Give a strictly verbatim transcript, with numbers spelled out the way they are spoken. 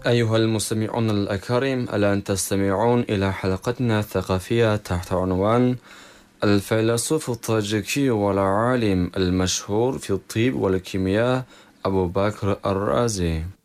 أيها المستمعون الأكارم، الآن تستمعون إلى حلقتنا الثقافية تحت عنوان الفيلسوف الطاجيكي والعالم المشهور في الطب والكيمياء أبو بكر الرازي.